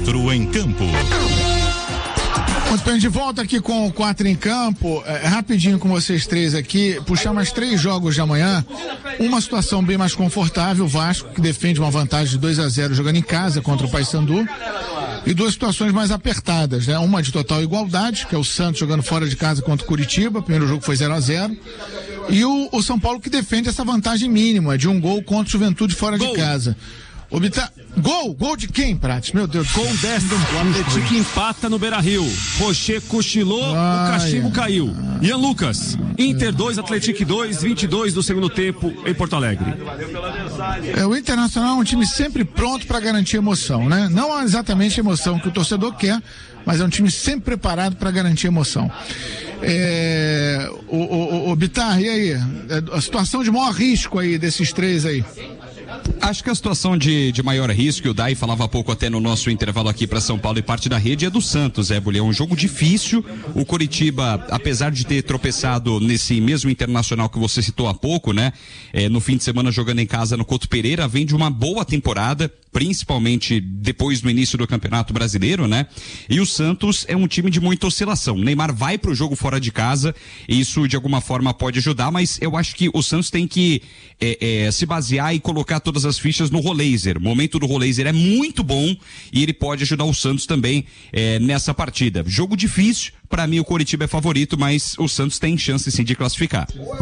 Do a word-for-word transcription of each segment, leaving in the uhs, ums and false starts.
Quatro em Campo. Muito bem, de volta aqui com o Quatro em Campo, é, rapidinho com vocês três aqui, puxar mais três jogos de amanhã, uma situação bem mais confortável, o Vasco, que defende uma vantagem de dois a zero jogando em casa contra o Paysandu, e duas situações mais apertadas, né? Uma de total igualdade, que é o Santos jogando fora de casa contra o Curitiba, o primeiro jogo foi zero a zero, e o, o São Paulo que defende essa vantagem mínima de um gol contra o Juventude fora Gol. de casa. Obta... Gol! Gol de quem, Prates? Meu Deus. Com desta, o Atlético empata no Beira-Rio. Rocher cochilou, Ai, o castigo ai. caiu. Ian Lucas, Inter dois, Atlético dois, vinte e dois do segundo tempo em Porto Alegre. É, o Internacional é um time sempre pronto para garantir emoção, né? Não exatamente a emoção que o torcedor quer, mas é um time sempre preparado para garantir emoção. É, o, o, o, o Bitar, e aí? A situação de maior risco aí desses três aí? Acho que a situação de, de maior risco, e o Dai falava há pouco até no nosso intervalo aqui para São Paulo e parte da rede, é do Santos, é, Bulhão. É um jogo difícil. O Coritiba, apesar de ter tropeçado nesse mesmo Internacional que você citou há pouco, né? É, no fim de semana jogando em casa no Couto Pereira, vem de uma boa temporada, principalmente depois do início do Campeonato Brasileiro, né? E o Santos é um time de muita oscilação. O Neymar vai pro jogo fora de casa, e isso de alguma forma pode ajudar, mas eu acho que o Santos tem que é, é, se basear e colocar todas as fichas no Roleiser. O momento do Roleiser é muito bom e ele pode ajudar o Santos também é, nessa partida. Jogo difícil, para mim o Coritiba é favorito, mas o Santos tem chance sim de classificar.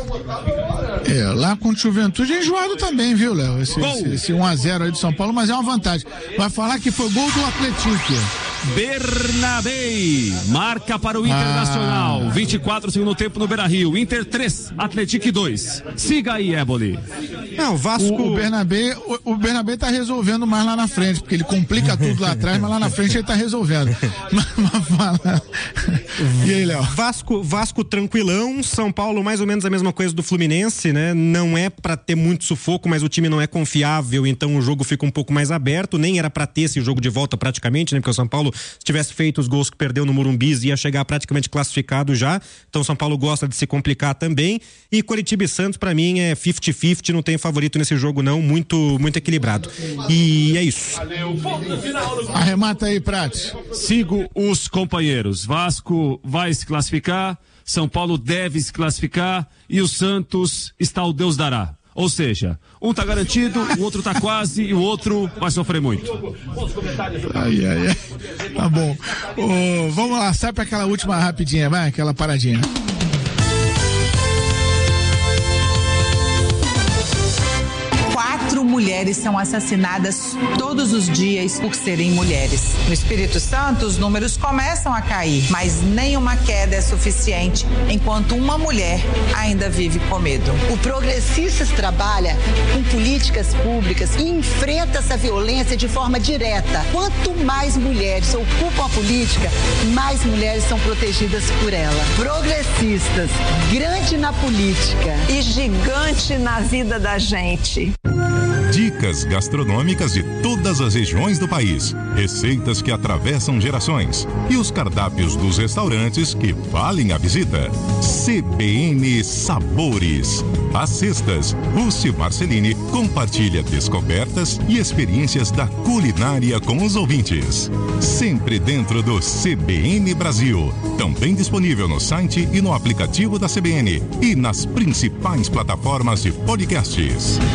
É, lá contra o Juventude é enjoado também, viu, Léo? Esse, esse, esse um a zero aí do São Paulo, mas é uma vantagem. Vai falar que foi gol do Atlético. Bernabé marca para o Internacional. Ah. vinte e quatro segundo tempo no Beira-Rio. Inter três, Atlético dois. Siga aí, Éboli. Não, o Vasco. O, o Bernabé, o, o Bernabé tá resolvendo mais lá na frente, porque ele complica tudo lá atrás, mas lá na frente ele tá resolvendo. mas, mas fala. E aí, Léo? Vasco, Vasco tranquilão, São Paulo mais ou menos a mesma coisa do Fluminense, né? Não é pra ter muito sufoco, mas o time não é confiável, então o jogo fica um pouco mais aberto. Nem era pra ter esse jogo de volta praticamente, né? Porque o São Paulo, se tivesse feito os gols que perdeu no Morumbi, ia chegar praticamente classificado já. Então o São Paulo gosta de se complicar também. E Coritiba e Santos, pra mim, é cinquenta cinquenta, não tem favorito nesse jogo não, muito, muito equilibrado. E é isso. Arremata aí, Prates. Sigo os companheiros. Vasco vai se classificar, São Paulo deve se classificar e o Santos está o Deus dará. Ou seja, um tá garantido, o outro tá quase e o outro vai sofrer muito. Ai, ai, ai. Tá bom. Oh, vamos lá, sai pra aquela última rapidinha, vai, aquela paradinha. Quatro mulheres são assassinadas todos os dias por serem mulheres. No Espírito Santo, os números começam a cair, mas nenhuma queda é suficiente enquanto uma mulher ainda vive com medo. O Progressistas trabalha com políticas públicas e enfrenta essa violência de forma direta. Quanto mais mulheres ocupam a política, mais mulheres são protegidas por ela. Progressistas, grande na política e gigante na vida da gente. Dicas gastronômicas de todas as regiões do país, receitas que atravessam gerações e os cardápios dos restaurantes que valem a visita. C B N Sabores. Às sextas, Rússi Marcelini compartilha descobertas e experiências da culinária com os ouvintes. Sempre dentro do C B N Brasil. Também disponível no site e no aplicativo da C B N e nas principais plataformas de podcasts.